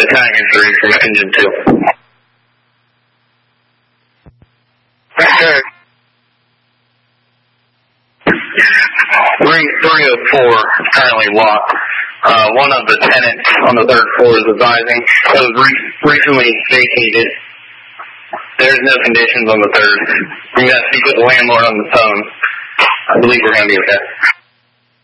attack history from engine 2. Okay. Ring 304 currently locked. One of the tenants on the third floor is advising it was recently vacated. There's no conditions on the third. We're going to speak with the landlord on the phone. I believe we're going to be okay.